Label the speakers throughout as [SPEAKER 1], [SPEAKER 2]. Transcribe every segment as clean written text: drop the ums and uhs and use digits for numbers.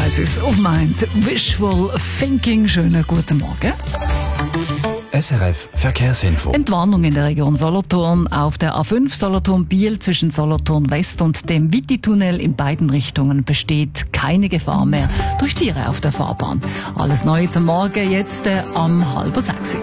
[SPEAKER 1] Enterprises auf Mainz. Wishful Thinking. Schönen guten Morgen.
[SPEAKER 2] SRF Verkehrsinfo.
[SPEAKER 1] Entwarnung in der Region Solothurn auf der A5 Solothurn-Biel zwischen Solothurn West und dem Witti-Tunnel in beiden Richtungen besteht keine Gefahr mehr durch Tiere auf der Fahrbahn. Alles Neue zum Morgen jetzt am 5:30.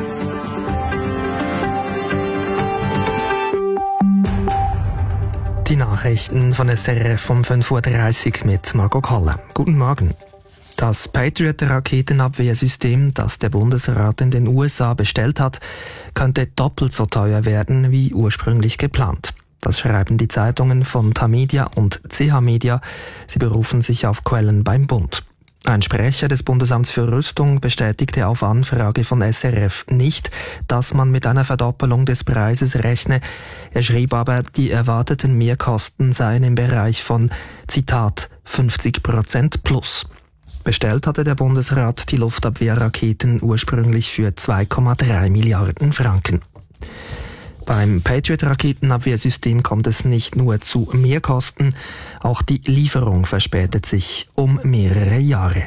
[SPEAKER 3] Die Nachrichten von SRF um 5:30 Uhr mit Margot Koller. Guten Morgen. Das Patriot-Raketenabwehrsystem, das der Bundesrat in den USA bestellt hat, könnte doppelt so teuer werden wie ursprünglich geplant. Das schreiben die Zeitungen von Tamedia und CH Media. Sie berufen sich auf Quellen beim Bund. Ein Sprecher des Bundesamts für Rüstung bestätigte auf Anfrage von SRF nicht, dass man mit einer Verdoppelung des Preises rechne. Er schrieb aber, die erwarteten Mehrkosten seien im Bereich von, Zitat, 50% plus. Bestellt hatte der Bundesrat die Luftabwehrraketen ursprünglich für 2,3 Milliarden Franken. Beim Patriot-Raketenabwehrsystem kommt es nicht nur zu Mehrkosten, auch die Lieferung verspätet sich um mehrere Jahre.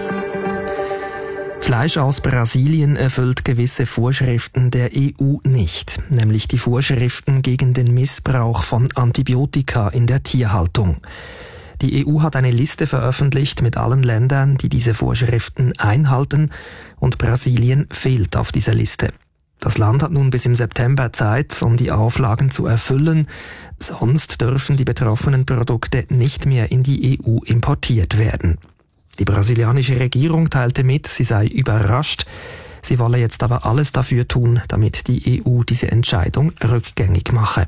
[SPEAKER 3] Fleisch aus Brasilien erfüllt gewisse Vorschriften der EU nicht, nämlich die Vorschriften gegen den Missbrauch von Antibiotika in der Tierhaltung. Die EU hat eine Liste veröffentlicht mit allen Ländern, die diese Vorschriften einhalten, und Brasilien fehlt auf dieser Liste. Das Land hat nun bis im September Zeit, um die Auflagen zu erfüllen, sonst dürfen die betroffenen Produkte nicht mehr in die EU importiert werden. Die brasilianische Regierung teilte mit, sie sei überrascht, sie wolle jetzt aber alles dafür tun, damit die EU diese Entscheidung rückgängig mache.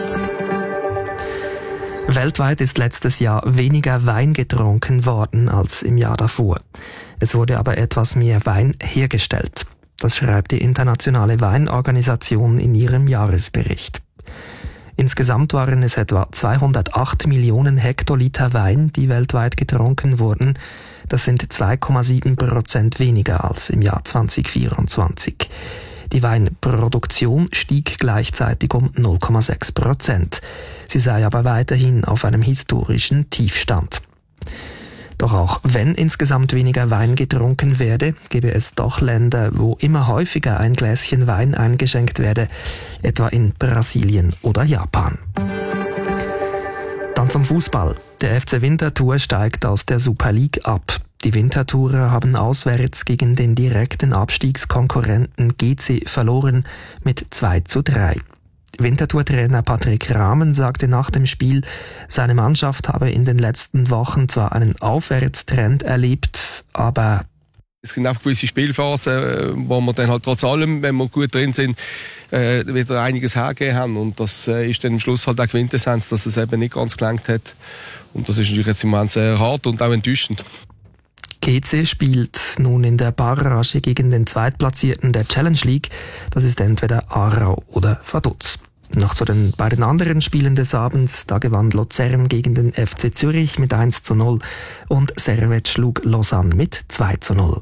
[SPEAKER 3] Weltweit ist letztes Jahr weniger Wein getrunken worden als im Jahr davor. Es wurde aber etwas mehr Wein hergestellt. Das schreibt die Internationale Weinorganisation in ihrem Jahresbericht. Insgesamt waren es etwa 208 Millionen Hektoliter Wein, die weltweit getrunken wurden. Das sind 2,7% weniger als im Jahr 2024. Die Weinproduktion stieg gleichzeitig um 0,6%. Sie sei aber weiterhin auf einem historischen Tiefstand. Doch auch wenn insgesamt weniger Wein getrunken werde, gebe es doch Länder, wo immer häufiger ein Gläschen Wein eingeschenkt werde, etwa in Brasilien oder Japan. Dann zum Fußball. Der FC Winterthur steigt aus der Super League ab. Die Winterthurer haben auswärts gegen den direkten Abstiegskonkurrenten GC verloren mit 2:3. Winterthur-Trainer Patrick Rahmen sagte nach dem Spiel, seine Mannschaft habe in den letzten Wochen zwar einen Aufwärtstrend erlebt, aber
[SPEAKER 4] es gibt auch gewisse Spielphasen, wo wir dann halt trotz allem, wenn wir gut drin sind, wieder einiges hergegeben haben. Und das ist dann am Schluss halt auch Quintessenz, dass es eben nicht ganz gelangt hat. Und das ist natürlich jetzt im Moment sehr hart und auch enttäuschend.
[SPEAKER 3] GC spielt nun in der Barrage gegen den Zweitplatzierten der Challenge League. Das ist entweder Aarau oder Vaduz. Noch zu den beiden anderen Spielen des Abends. Da gewann Luzern gegen den FC Zürich mit 1:0 und Servette schlug Lausanne mit 2:0.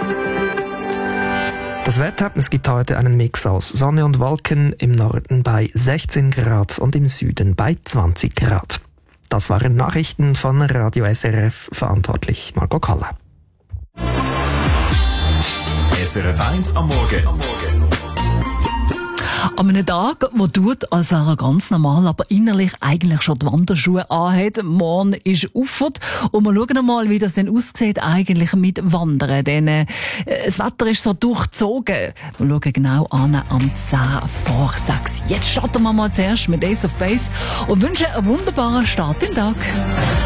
[SPEAKER 3] Das Wetter, es gibt heute einen Mix aus Sonne und Wolken, im Norden bei 16 Grad und im Süden bei 20 Grad. Das waren Nachrichten von Radio SRF, verantwortlich Margot Koller.
[SPEAKER 2] SRF 1 am Morgen.
[SPEAKER 1] An einem Tag, wo tut, als er ganz normal, aber innerlich eigentlich schon die Wanderschuhe anhat. Morgen ist Auffahrt und wir schauen mal, wie das denn aussieht eigentlich mit Wandern. Denn das Wetter ist so durchzogen. Wir schauen genau an am 5:10. Jetzt starten wir mal zuerst mit Ace of Base und wünschen einen wunderbaren Start in den Tag.